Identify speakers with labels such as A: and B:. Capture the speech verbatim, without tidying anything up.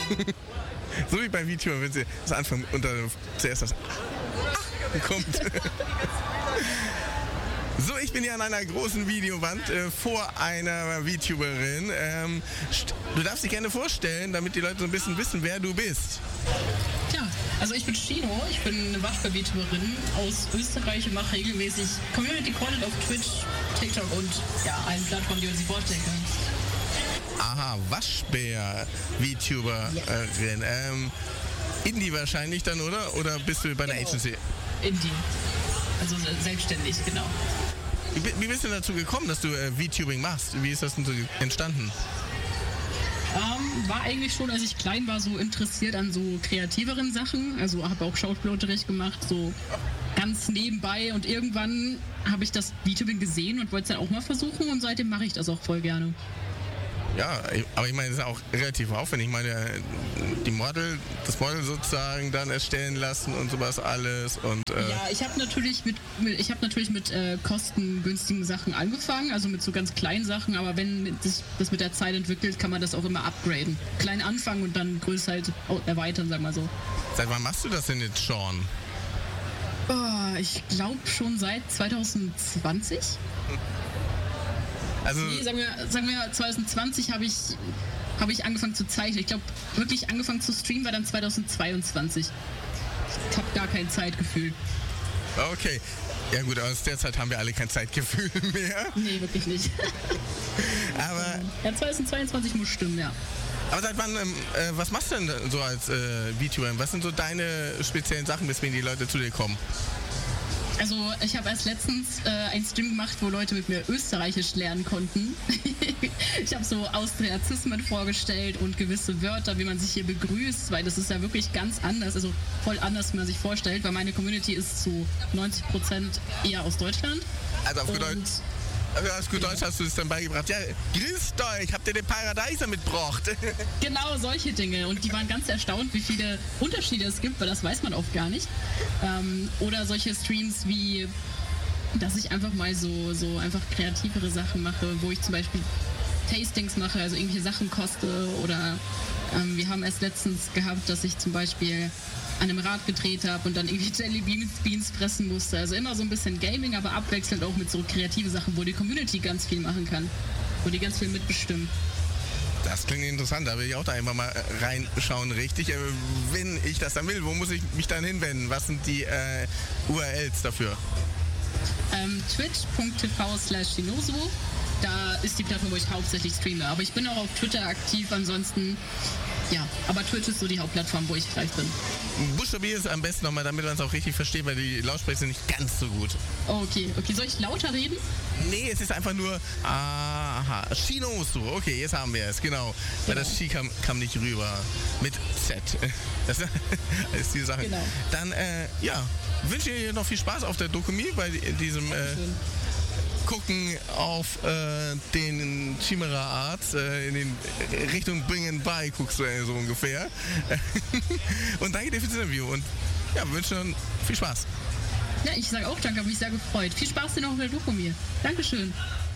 A: So wie bei VTuber, wenn sie das anfangen und dann zuerst das Ach kommt. So, ich bin hier an einer großen Videowand äh, vor einer VTuberin. Ähm, du darfst dich gerne vorstellen, damit die Leute so ein bisschen wissen, wer du bist.
B: Ja, also ich bin Chino, ich bin eine Waschbär-VTuberin aus Österreich und mache regelmäßig Community-Content auf Twitch, TikTok und ja, allen Plattformen, die man sich vorstellen kann.
A: Aha, Waschbär-VTuberin. Ähm, Indie wahrscheinlich dann, oder? Oder bist du bei einer
B: Genau.
A: Agency?
B: Indie. Also selbstständig, genau.
A: Wie, wie bist du dazu gekommen, dass du äh, VTubing machst? Wie ist das denn so entstanden?
B: Ähm, war eigentlich schon, als ich klein war, so interessiert an so kreativeren Sachen. Also habe auch Schauspielunterricht gemacht, so ganz nebenbei. Und irgendwann habe ich das VTubing gesehen und wollte es dann auch mal versuchen. Und seitdem mache ich das auch voll gerne.
A: Ja, aber ich meine, es ist auch relativ aufwendig. Ich meine, die Model, das Model sozusagen dann erstellen lassen und sowas alles. Und, äh
B: ja, ich habe natürlich mit, mit ich habe natürlich mit äh, kostengünstigen Sachen angefangen, also mit so ganz kleinen Sachen. Aber wenn sich das mit der Zeit entwickelt, kann man das auch immer upgraden. Klein anfangen und dann größer halt erweitern, sag mal so.
A: Seit wann machst du das denn jetzt schon?
B: Oh, ich glaube schon seit zwanzig zwanzig.
A: Also,
B: Nee, sagen wir, sagen wir zwanzig zwanzig habe ich, hab ich angefangen zu zeichnen. Ich glaube, wirklich angefangen zu streamen war dann zwanzig zweiundzwanzig. Ich habe gar kein Zeitgefühl.
A: okay. Ja gut, aus der Zeit haben wir alle kein Zeitgefühl mehr.
B: Nee, wirklich nicht.
A: Aber,
B: Ja, zwanzig zweiundzwanzig muss stimmen, ja.
A: aber seit wann, ähm, äh, was machst du denn so als äh, VTuber? Was sind so deine speziellen Sachen, weswegen die Leute zu dir kommen?
B: Also ich habe erst letztens äh, einen Stream gemacht, wo Leute mit mir Österreichisch lernen konnten. Ich habe so Austriazismen vorgestellt und gewisse Wörter, wie man sich hier begrüßt, weil das ist ja wirklich ganz anders, also voll anders, wie man sich vorstellt, weil meine Community ist zu neunzig Prozent eher aus Deutschland.
A: Also auf gut
B: Und
A: Deutsch, also auf gut Deutsch hast du es dann beigebracht. Ja, grüßt euch, habt ihr den Paradeiser mitgebracht?
B: genau solche Dinge. Und die waren ganz erstaunt, wie viele Unterschiede es gibt, weil das weiß man oft gar nicht. Ähm, oder solche Streams wie, dass ich einfach mal so, so einfach kreativere Sachen mache, wo ich zum Beispiel Tastings mache, also irgendwelche Sachen koste. Oder ähm, wir haben erst letztens gehabt, dass ich zum Beispiel an einem Rad gedreht habe und dann irgendwie Jelly Beans, Beans fressen musste. Also immer so ein bisschen Gaming, aber abwechselnd auch mit so kreative Sachen, wo die Community ganz viel machen kann. Wo die ganz viel mitbestimmen.
A: Das klingt interessant, da will ich auch da einfach mal reinschauen, richtig. Äh, Wenn ich das dann will, wo muss ich mich dann hinwenden? Was sind die äh, U R Ls dafür?
B: Ähm, twitch.tv slash Shinosuo. Da ist die Plattform, wo ich hauptsächlich streame. Aber ich bin auch auf Twitter aktiv, ansonsten, ja. Aber Twitch ist so die Hauptplattform, wo ich gleich bin.
A: Buchstabier es am besten nochmal, damit man es auch richtig versteht, weil die Lautsprecher sind nicht ganz so gut.
B: Okay, okay. Soll ich lauter reden?
A: Nee, es ist einfach nur, aha, Shinosuo. Okay, jetzt haben wir es, genau. Weil
B: Genau.
A: das Shi kam, kam nicht rüber. Mit Z. Das ist die Sache.
B: Genau.
A: Dann, äh, ja, wünsche dir noch viel Spaß auf der Dokumi, bei diesem... Äh,
B: Schön.
A: gucken auf äh, den Chimera Arts äh, in den Richtung Bringen bei, guckst du äh, so ungefähr. Und danke dir fürs Interview und ja, wünsche dir viel Spaß.
B: Ja, ich sage auch danke, habe mich sehr gefreut. Viel Spaß dir noch auf der Doku mir. Dankeschön.